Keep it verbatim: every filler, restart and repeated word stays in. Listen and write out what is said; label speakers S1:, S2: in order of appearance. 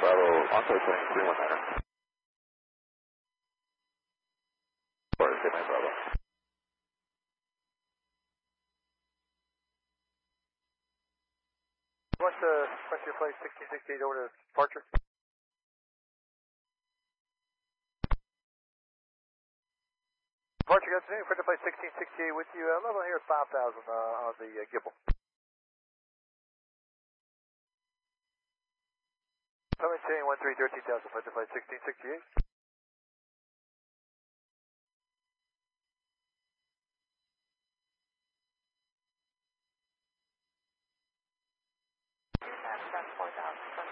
S1: Bravo, Echo turning three one niner. Or say my Bravo.
S2: What's the, what's your flight sixteen sixty-eight over to departure? Departure, good afternoon, Flight flight sixteen sixty-eight with you, uh, level here at five thousand uh, on the uh, gimbal. Coming to one three thirteen thousand, Flight flight sixteen sixty-eight.
S3: That's four thousand.